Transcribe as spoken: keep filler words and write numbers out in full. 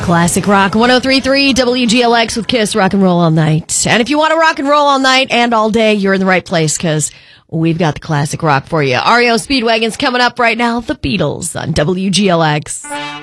Classic Rock one oh three point three W G L X with Kiss Rock and Roll All Night. And if you want to rock and roll all night and all day, you're in the right place because we've got the classic rock for you. R E O Speedwagon's coming up right now. The Beatles on W G L X.